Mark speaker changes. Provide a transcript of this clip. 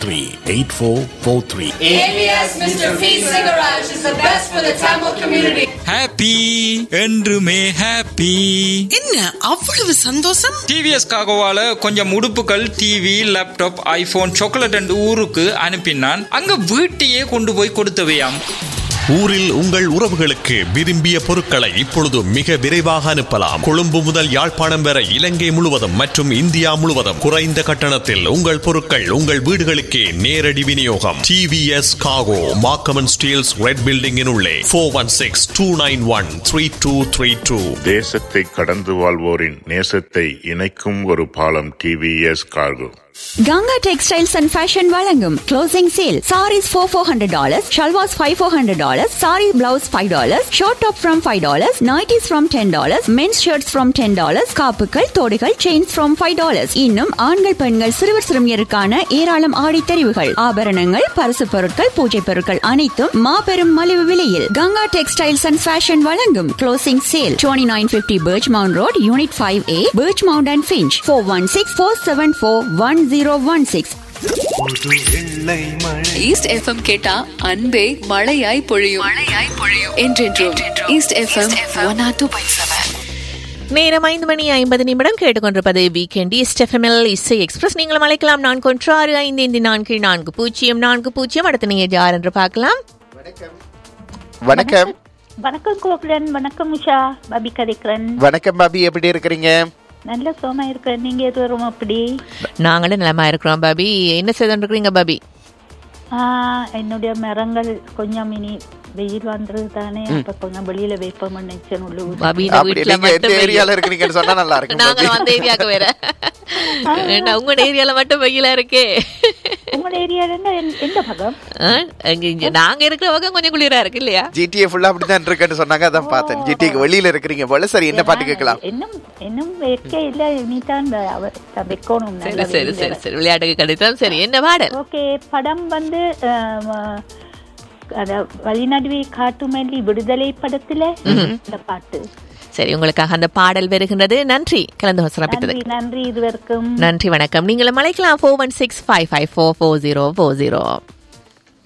Speaker 1: 8443.
Speaker 2: ABS Mr. P. Garage is the best for the Tamil community.
Speaker 3: Happy என்றுமே happy.
Speaker 4: என்ன அவ்வளவு சந்தோஷம்?
Speaker 3: TVS காகோவால கொஞ்சம் உடுப்புகள், TV, laptop, iPhone, chocolate and ஊருக்கு அனுப்பினான். அங்க வீட்டையே கொண்டு போய் கொடுத்தவையாம்.
Speaker 1: ஊரில் உங்கள் உறவுகளுக்கு விரும்பிய பொருட்களை இப்பொழுது மிக விரைவாக அனுப்பலாம். கொழும்பு முதல் யாழ்ப்பாணம் வரை இலங்கை முழுவதும் மற்றும் இந்தியா முழுவதும் குறைந்த கட்டணத்தில் உங்கள் பொருட்கள் உங்கள் வீடுகளுக்கே நேரடி விநியோகம். டிவிஎஸ் காகோ, மார்க்கம் & ஸ்டீல்ஸ், ரெட் பில்டிங்கின் உள்ளே 4162913232.
Speaker 5: தேசத்தை கடந்து வாழ்வோரின் நேசத்தை இணைக்கும் ஒரு பாலம். TVS cargo.
Speaker 6: Ganga textiles and fashion வழங்கும் closing sale. Saris $400, shalwars $500, sorry blouse $5, short top from $5, nighties from $10, men's shirts from $10, காப்புகள், தோடுகள், chains from $5. இன்னும் ஆண்கள், பெண்கள், சிறுவர் சிறுமியருக்கான ஏராளம் ஆடி தெரிவுகள், ஆபரணங்கள், பரிசு பொருட்கள், பூஜை பொருட்கள் அனைத்தும் மாபெரும் மலிவு விலையில். கங்கா டெக்ஸ்டைல்ஸ் அண்ட் ஃபேஷன் வழங்கும் closing sale. 2950 Birchmount Road, Unit 5A, Birchmount and Finch. 4164741016.
Speaker 7: East FM கேட்டா அன்பே மழையாய் பொழியும் என்றென்றும். East FM 102.7.
Speaker 8: நேரம் 5:50 கேட்டுக்கொண்டிருப்பது வீக்கெண்ட் ஈஸ்ட் எஃப்எம்எல் இசை எக்ஸ்பிரஸ். நீங்கள் அழைக்கலாம் 4165444040. அடுத்த நீங்க யார் என்று பார்க்கலாம்.
Speaker 9: வணக்கம்.
Speaker 10: வணக்கம் கோகுலன். வணக்கம் உஷா. பாபி கதைக்கிறேன்.
Speaker 9: வணக்கம் பாபி, எப்படி இருக்கிறீங்க?
Speaker 10: நல்ல சோமா இருக்கிறேன். நீங்க எது வரும்? அப்படி
Speaker 8: நாங்களும் நலமா இருக்கிறோம் பாபி. என்ன செய்துருக்கீங்க பாபி?
Speaker 10: என்னுடைய மரங்கள் கொஞ்சம் இனி வெயில் வந்துருது தானே, அப்ப கொஞ்சம் வெளியில வைப்போம் நினைச்சேன்.
Speaker 8: பாபி
Speaker 9: ஏரியால இருக்கீங்கன்னு சொன்னா நல்லா இருக்கு.
Speaker 8: நாங்க அந்த ஏரியாக்கு வேற. உங்க ஏரியால மட்டும் வெயிலா இருக்கே.
Speaker 10: உங்க ஏரியால எந்த பக்கம்?
Speaker 8: நாங்க இருக்கிற பக்கம் கொஞ்சம் குளிரா இருக்கு இல்லையா?
Speaker 9: ஜிடிஏ ஃபுல்லா அப்படிதான் இருக்குன்னு சொன்னாங்க, அதான் பார்த்தேன். ஜிடிக்கு வெளியில இருக்கிறீங்க போல. சரி, என்ன பாட்டு கேட்கலாம்?
Speaker 10: இன்னும் வைக்க இல்ல, நீதான் வைக்கணும்.
Speaker 8: சரி சரி சரி, விளையாட்டுக்கு கிடைத்தான். சரி, என்ன பாடல்?
Speaker 10: ஓகே, படம் வந்து வழிநடுவே காட்டுமல்லி விடுதலை படத்துல இந்த பாட்டு.
Speaker 8: சரி, உங்களுக்காக அந்த பாடல் வருகின்றது. நன்றி கலந்து சிறப்பித்தது.
Speaker 10: நன்றி. இதுவரைக்கும்
Speaker 8: நன்றி, வணக்கம். நீங்களும் அழைக்கலாம் 4165544040.